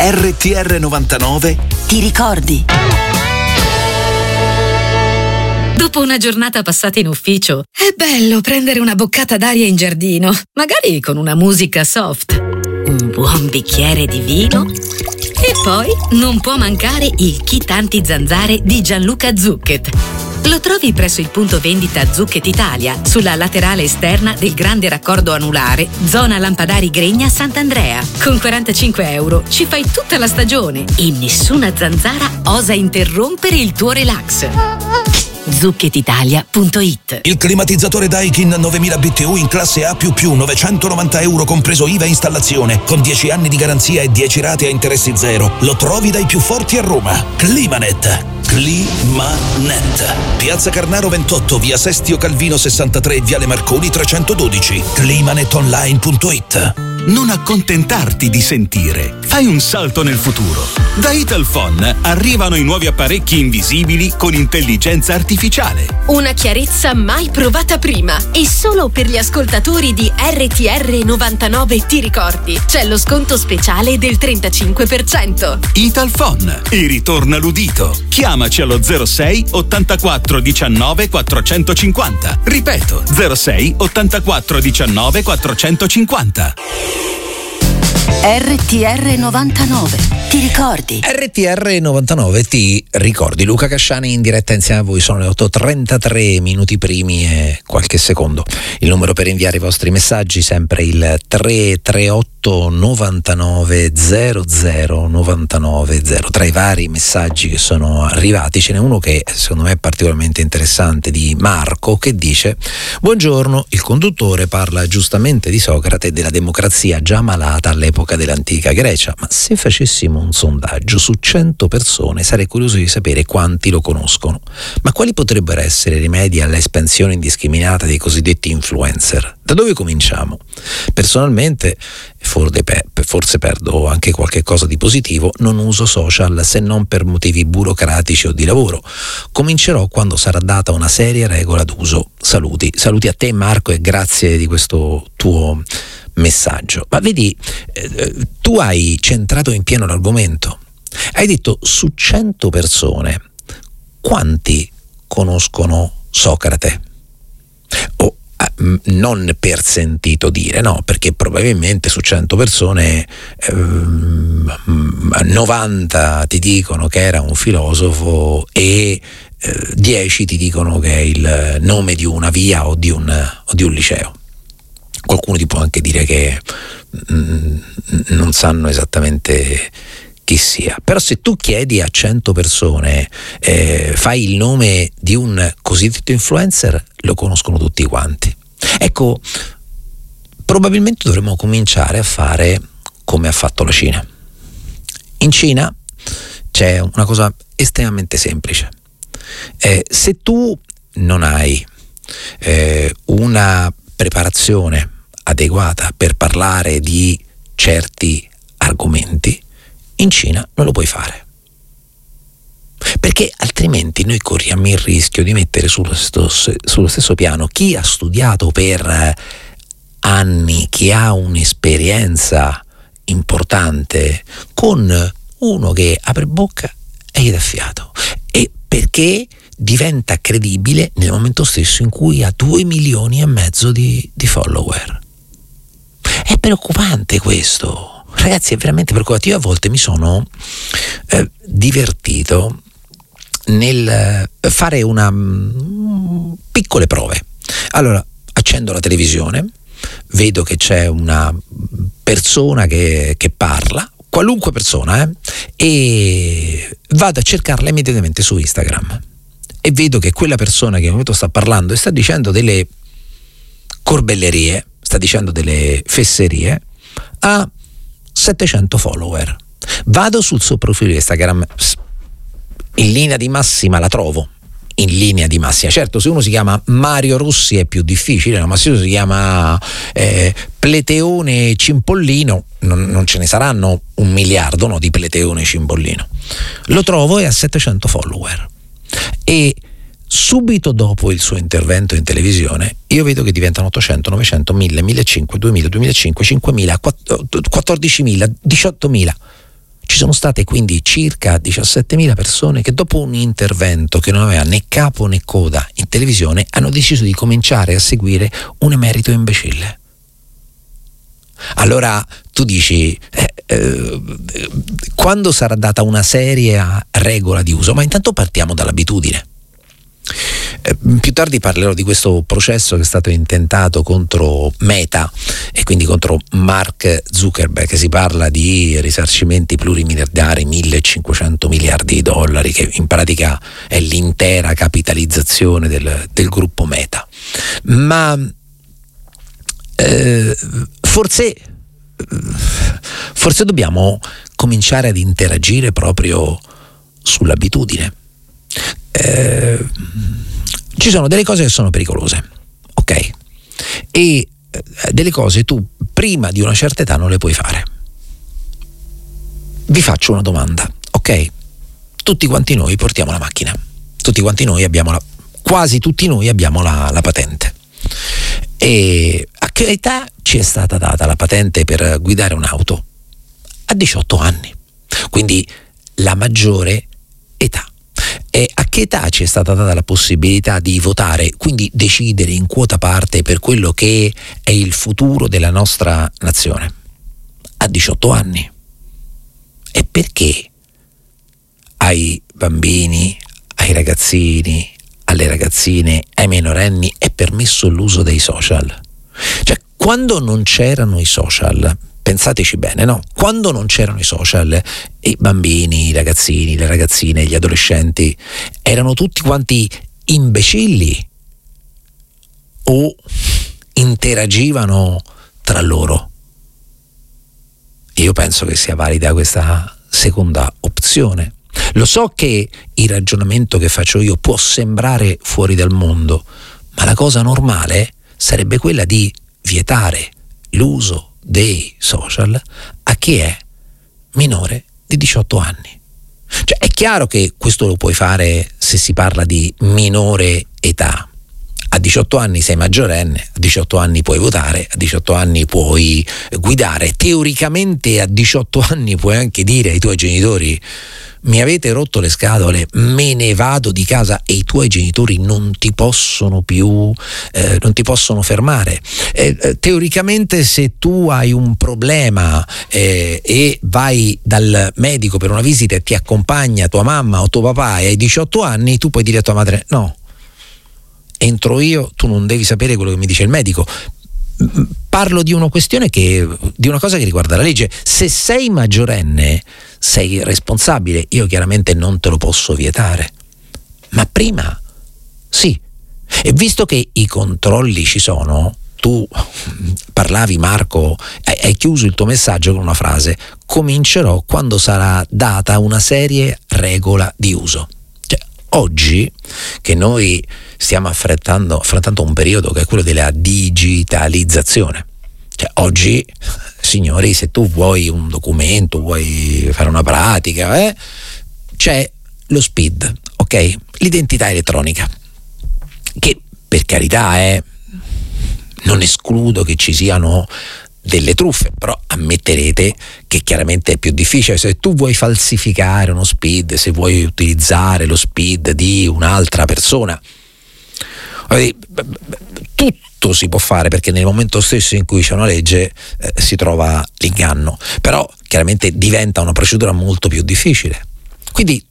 RTR 99 ti ricordi? Dopo una giornata passata in ufficio, è bello prendere una boccata d'aria in giardino, magari con una musica soft, un buon bicchiere di vino e poi non può mancare il kit anti-zanzare di Gianluca Zucchet. Lo trovi presso il punto vendita Zucchet Italia, sulla laterale esterna del grande raccordo anulare, zona Lampadari Gregna Sant'Andrea. Con 45 euro ci fai tutta la stagione e nessuna zanzara osa interrompere il tuo relax. ZucchetItalia.it. Il climatizzatore Daikin 9000 BTU in classe A++, 990 euro compreso IVA e installazione, con 10 anni di garanzia e 10 rate a interessi zero. Lo trovi dai più forti a Roma. Climanet. Climanet. Piazza Carnaro 28, via Sestio Calvino 63, viale Marconi 312. Climanetonline.it. Non accontentarti di sentire. Fai un salto nel futuro. Da Italphone arrivano i nuovi apparecchi invisibili con intelligenza artificiale. Una chiarezza mai provata prima. E solo per gli ascoltatori di RTR 99 ti ricordi. C'è lo sconto speciale del 35%. Italphone. E ritorna l'udito. Chiamaci allo 06 84 19 450. Ripeto, 06 84 19 450. RTR 99 ti ricordi? RTR 99 ti ricordi. Luca Casciani in diretta insieme a voi. Sono le 8:33 minuti primi e qualche secondo. Il numero per inviare i vostri messaggi sempre il 338 99 00 99 0. Tra i vari messaggi che sono arrivati ce n'è uno che secondo me è particolarmente interessante, di Marco, che dice: buongiorno, il conduttore parla giustamente di Socrate e della democrazia già malata all'epoca dell'antica Grecia, ma se facessimo un sondaggio su 100 persone sarei curioso di sapere quanti lo conoscono. Ma quali potrebbero essere i rimedi all'espansione indiscriminata dei cosiddetti influencer? Da dove cominciamo? Personalmente, forse perdo anche qualche cosa di positivo, non uso social se non per motivi burocratici o di lavoro. Comincerò quando sarà data una seria regola d'uso. Saluti a te Marco e grazie di questo tuo messaggio. Ma vedi, tu hai centrato in pieno l'argomento. Hai detto su 100 persone quanti conoscono Socrate? Non per sentito dire, no, perché probabilmente su 100 persone 90 ti dicono che era un filosofo e 10 ti dicono che è il nome di una via o di un liceo. Qualcuno ti può anche dire che non sanno esattamente chi sia. Però se tu chiedi a 100 persone fai il nome di un cosiddetto influencer, lo conoscono tutti quanti. Ecco, probabilmente dovremmo cominciare a fare come ha fatto la Cina. In Cina c'è una cosa estremamente semplice. Se tu non hai una preparazione adeguata per parlare di certi argomenti, in Cina non lo puoi fare, perché altrimenti noi corriamo il rischio di mettere sullo stesso piano chi ha studiato per anni, chi ha un'esperienza importante, con uno che apre bocca e gli dà fiato, e perché diventa credibile nel momento stesso in cui ha 2,5 milioni di follower. È preoccupante questo, ragazzi, è veramente preoccupante. Io a volte mi sono divertito nel fare piccole prove. Allora, accendo la televisione, vedo che c'è una persona che parla, qualunque persona, e vado a cercarla immediatamente su Instagram e vedo che quella persona che in momento sta parlando e sta dicendo delle corbellerie, sta dicendo delle fesserie, ha 700 follower. Vado sul suo profilo Instagram, in linea di massima la trovo, in linea di massima. Certo, se uno si chiama Mario Rossi è più difficile, no? Ma se uno si chiama Pleteone Cimpollino, non ce ne saranno 1 miliardo, no, di Pleteone Cimpollino. Lo trovo e ha 700 follower. E subito dopo il suo intervento in televisione io vedo che diventano 800, 900, 1000, 1500, 2000, 2005, 5000, 14.000, 18.000. Ci sono state quindi circa 17.000 persone che dopo un intervento che non aveva né capo né coda in televisione hanno deciso di cominciare a seguire un emerito imbecille. Allora tu dici quando sarà data una seria regola di uso? Ma intanto partiamo dall'abitudine. Più tardi parlerò di questo processo che è stato intentato contro Meta e quindi contro Mark Zuckerberg, che si parla di risarcimenti plurimiliardari, 1.500 miliardi di dollari, che in pratica è l'intera capitalizzazione del gruppo Meta. Ma forse dobbiamo cominciare ad interagire proprio sull'abitudine. Ci sono delle cose che sono pericolose, ok? E delle cose tu prima di una certa età non le puoi fare. Vi faccio una domanda, ok? Tutti quanti noi portiamo la macchina, tutti quanti noi abbiamo quasi tutti noi abbiamo la patente. E a che età ci è stata data la patente per guidare un'auto? A 18 anni, quindi la maggiore età. E a che età ci è stata data la possibilità di votare, quindi decidere in quota parte per quello che è il futuro della nostra nazione? A 18 anni. E perché ai bambini, ai ragazzini, alle ragazzine, ai minorenni è permesso l'uso dei social? Cioè, quando non c'erano i social, pensateci bene, no? Quando non c'erano i social, i bambini, i ragazzini, le ragazzine, gli adolescenti erano tutti quanti imbecilli o interagivano tra loro? Io penso che sia valida questa seconda opzione. Lo so che il ragionamento che faccio io può sembrare fuori dal mondo, ma la cosa normale sarebbe quella di vietare l'uso dei social a chi è minore di 18 anni. Cioè, è chiaro che questo lo puoi fare se si parla di minore età. A 18 anni sei maggiorenne, a 18 anni puoi votare, a 18 anni puoi guidare. Teoricamente a 18 anni puoi anche dire ai tuoi genitori: mi avete rotto le scatole, me ne vado di casa, e i tuoi genitori non ti possono più, non ti possono fermare. Teoricamente, se tu hai un problema e vai dal medico per una visita e ti accompagna tua mamma o tuo papà e hai 18 anni, tu puoi dire a tua madre: no, entro io, tu non devi sapere quello che mi dice il medico. Parlo di una questione di una cosa che riguarda la legge. Se sei maggiorenne sei responsabile, io chiaramente non te lo posso vietare, ma prima sì. E visto che i controlli ci sono, tu parlavi, Marco, hai chiuso il tuo messaggio con una frase: comincerò quando sarà data una seria regola di uso. Cioè, oggi che noi stiamo affrontando un periodo che è quello della digitalizzazione. Cioè, oggi, signori, se tu vuoi un documento, vuoi fare una pratica, c'è lo SPID, ok? L'identità elettronica, che per carità non escludo che ci siano delle truffe, però ammetterete che chiaramente è più difficile. Se tu vuoi falsificare uno SPID, se vuoi utilizzare lo SPID di un'altra persona, tutto si può fare, perché nel momento stesso in cui c'è una legge si trova l'inganno, però chiaramente diventa una procedura molto più difficile. Quindi